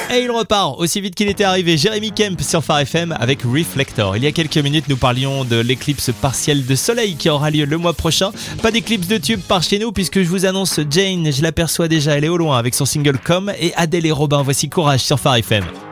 Et il repart aussi vite qu'il était arrivé. Jérémy Kemp sur Phare FM avec Reflector. Il y a quelques minutes, nous parlions de l'éclipse partielle de soleil qui aura lieu le mois prochain. Pas d'éclipse de tube par chez nous puisque je vous annonce Jane, je l'aperçois déjà, elle est au loin avec son single Comme, et Adèle et Robin. Voici Courage sur Phare FM.